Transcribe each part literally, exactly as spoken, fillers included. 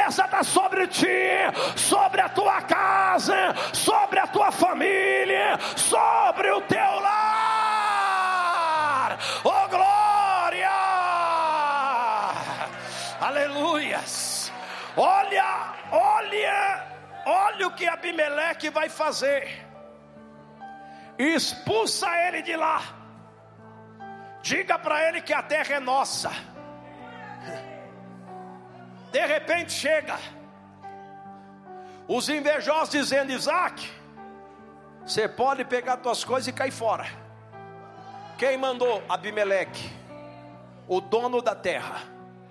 promessa está sobre ti, sobre a tua casa, sobre a tua família, sobre o teu lar. Oh glória! Aleluias! Olha, olha, olha o que Abimeleque vai fazer. Expulsa ele de lá. Diga para ele que a terra é nossa. De repente chega os invejosos dizendo: Isaac, você pode pegar tuas coisas e cair fora. Quem mandou? Abimeleque, o dono da terra.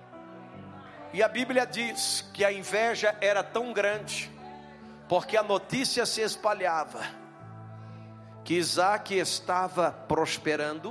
E a Bíblia diz que a inveja era tão grande, porque a notícia se espalhava, que Isaac estava prosperando,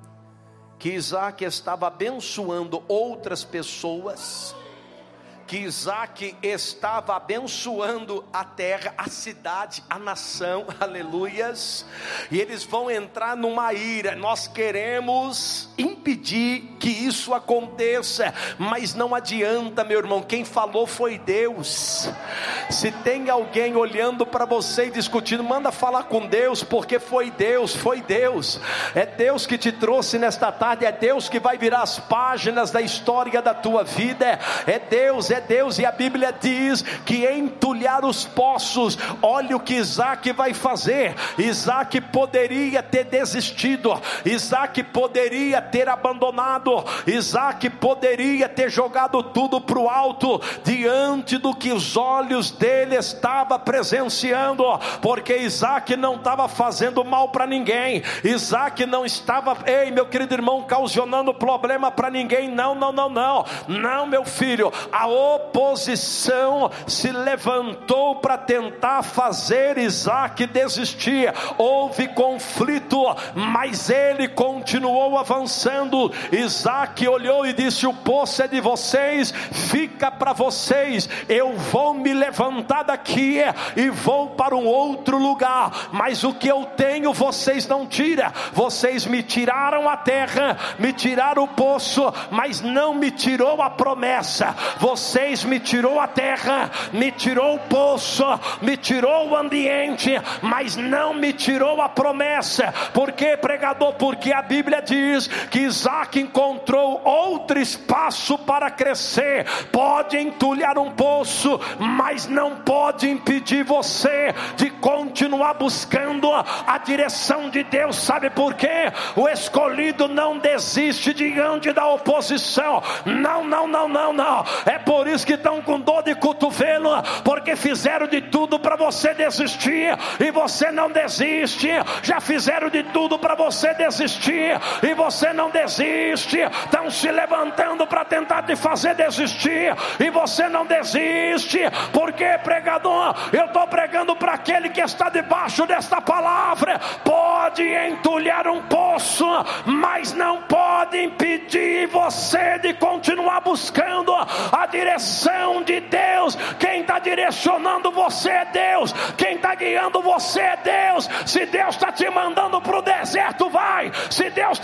que Isaac estava abençoando outras pessoas, que Isaac estava abençoando a terra, a cidade, a nação, aleluias. E eles vão entrar numa ira. Nós queremos impedir que isso aconteça, mas não adianta, meu irmão. Quem falou foi Deus. Se tem alguém olhando para você e discutindo, manda falar com Deus, porque foi Deus, foi Deus. É Deus que te trouxe nesta tarde, é Deus que vai virar as páginas da história da tua vida. É Deus, é Deus. E a Bíblia diz que entulhar os poços, olha o que Isaac vai fazer. Isaac poderia ter desistido, Isaac poderia ter abandonado, Isaac poderia ter jogado tudo para o alto, diante do que os olhos dele estavam presenciando, porque Isaac não estava fazendo mal para ninguém, Isaac não estava, ei meu querido irmão, causando problema para ninguém. Não, não, não, não, não meu filho. A oposição se levantou para tentar fazer Isaac desistir. Houve conflito, mas ele continuou avançando. Isaac olhou e disse: o poço é de vocês, fica para vocês. Eu vou me levantar daqui e vou para um outro lugar, mas o que eu tenho vocês não tiram. Vocês me tiraram a terra, me tiraram o poço, mas não me tirou a promessa. Vocês me tirou a terra, me tirou o poço, me tirou o ambiente, mas não me tirou a promessa. Por quê, pregador? Porque a Bíblia diz que Isaac encontrou outro espaço para crescer. Pode entulhar um poço, mas não pode impedir você de continuar buscando a direção de Deus. Sabe por quê? O escolhido não desiste diante da oposição. Não, não, não, não, não. É por isso que estão com dor de cotovelo, porque fizeram de tudo para você desistir e você não desiste. Já fizeram de tudo para você desistir e você não desiste. Estão se levantando para tentar te fazer desistir e você não desiste. Por quê, pregador? Eu estou pregando para aquele que está debaixo desta palavra. Pode entulhar um poço, mas não pode impedir você de continuar buscando a direção de Deus. Quem está direcionando você é Deus, quem está guiando você é Deus. Se Deus está te mandando para o deserto, vai. Se Deus